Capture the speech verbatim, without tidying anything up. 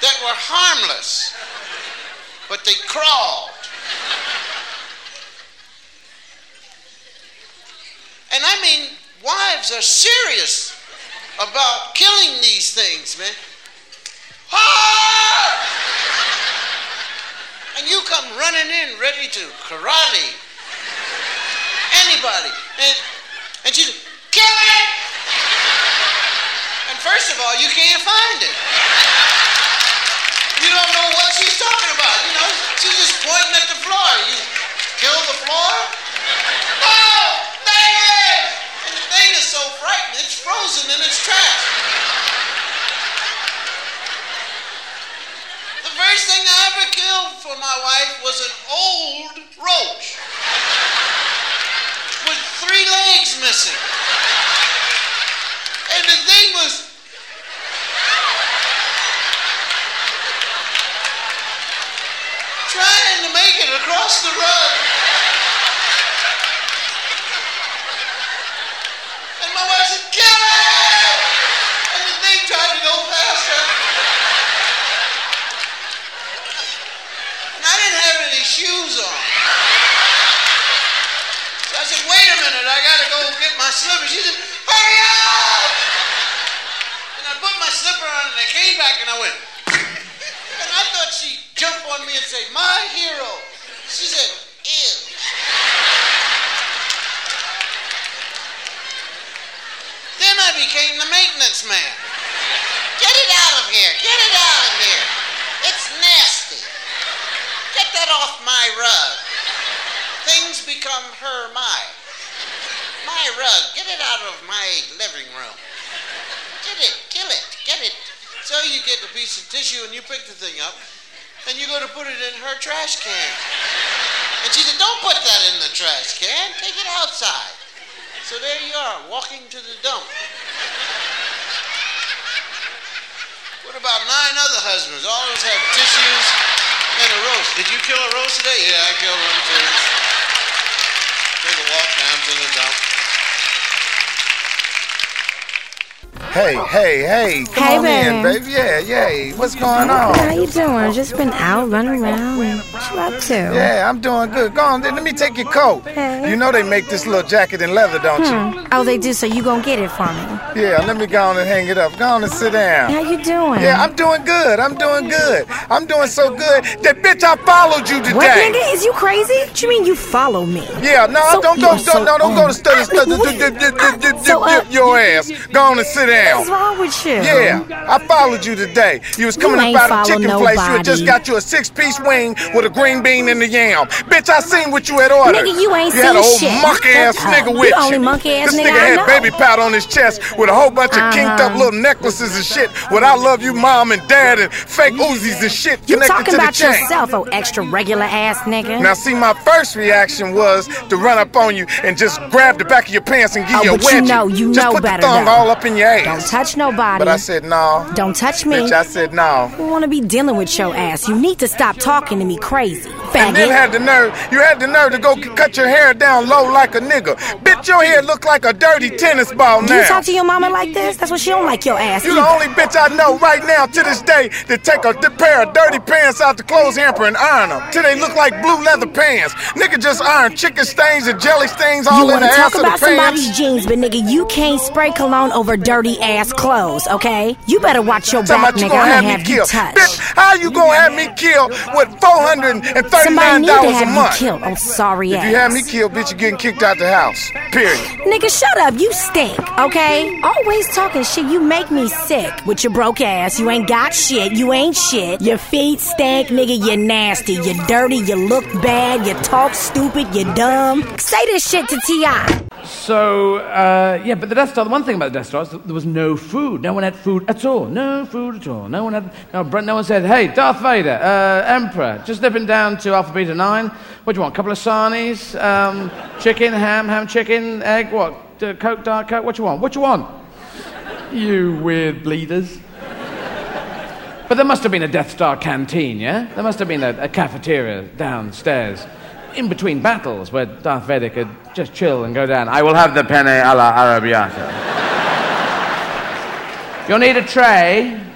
that were harmless, but they crawled. And I mean, wives are serious about killing these things, man. Ah! And you come running in ready to karate anybody. And, and she said, kill it! And first of all, you can't find it. You don't know what she's talking about. You know, she's just pointing at the floor. You kill the floor? Oh, there it is! And the thing is so frightened, it's frozen in its tracks. The first thing I ever killed for my wife was an old roach with three legs missing. And the thing was trying to make it across the rug. And my wife said, kill it! And the thing tried to go faster. And I didn't have any shoes on. So I said, wait a minute, I gotta go get my slippers. She said, hurry up! And I put my slipper on and I came back and I went, and I thought she'd jump on me and say, my hero. She said, ew. Then I became the maintenance man. Get it out of here, get it out of here. It's nasty. Get that off my rug. Things become her, my. My rug, get it out of my living room. Get it, kill it, get it. So you get a piece of tissue and you pick the thing up and you go to put it in her trash can. And she said, don't put that in the trash can, take it outside. So there you are, walking to the dump. What about nine other husbands? All of us have tissues and a roast. Did you kill a roast today? Yeah, I killed one too. Take a walk down to the dump. Hey, hey, hey, come hey, on baby. in, baby. Yeah, yeah. What's going on? How you doing? Just been out running around. What you up to? Yeah, I'm doing good. Go on, let me take your coat. Hey. You know they make this little jacket in leather, don't Hmm. you? Oh, they do, so you gonna get it for me. Yeah, let me go on and hang it up. Go on and sit down. How you doing? Yeah, I'm doing good. I'm doing good. I'm doing so good that bitch I followed you today. What, nigga? Is you crazy? What you mean you follow me? Yeah, no, So- don't go, you're don't, so no, don't go to study, study, What? So, uh, your ass. Go on and sit down. What's wrong with you? Yeah, I followed you today. You was coming You up ain't out of chicken follow place. You had just nobody. got you a six-piece wing with a green bean and the yam. Bitch, I seen what you had ordered. Nigga, you ain't You had seen a old shit. monkey-ass Uh, nigga you with the only you. monkey-ass this nigga nigga I had know. baby powder on his chest with a whole bunch of Uh-huh. kinked up little necklaces and shit with I love you mom and dad and fake Uzis and shit You connected talking to the about chain. yourself, oh extra regular ass nigga. Now, see, my first reaction was to run up on you and just grab the back of your pants and give Oh, you a but you wedgie. know, you just know put better, the thong though. all up in your ass. Don't touch nobody. But I said no. Don't touch me. Bitch, I said no. I don't want to be dealing with your ass. You need to stop talking to me crazy. And then Faggot. had the nerve, you had the nerve to go c- cut your hair down low like a nigga. Bitch, your hair look like a dirty tennis ball now. Do you talk to your mama like this? That's what she don't like your ass. You the only bitch I know right now to this day to take a th- pair of dirty pants out the clothes hamper and iron them till they look like blue leather pants. Nigga just iron chicken stains and jelly stains all You in the want to ass talk of the about pants. somebody's jeans, but nigga, you can't spray cologne over dirty ass clothes, okay? You better watch your Talking back, about you nigga. gonna I'm have gonna me have you killed. touched. Bitch, how you gonna have me killed with four hundred Somebody thirty-nine need to dollars a have month? you killed. Oh, sorry ass. If you have me killed, bitch, you getting kicked out the house. Period. Nigga, shut up. You stink, okay? Always talking shit. You make me sick with your broke ass. You ain't got shit. You ain't shit. Your feet stink, nigga. You're nasty. You're dirty. You look bad. You talk stupid. You're dumb. Say this shit to T I So, uh, yeah, but the Death Star, the one thing about the Death Star is that there was no food. No one had food at all. No food at all. No one had, no, Brent, no one said, hey, Darth Vader, uh, Emperor, just nipping down to Alpha Beta nine. What do you want, a couple of sarnies, um, chicken, ham, ham, chicken, egg, what, uh, Coke, Dark Coke, what you want? What you want? You weird bleeders. But there must have been a Death Star canteen, yeah? There must have been a, a cafeteria downstairs, in between battles, where Darth Vader could just chill and go down. I will have the penne alla arrabbiata. You'll need a tray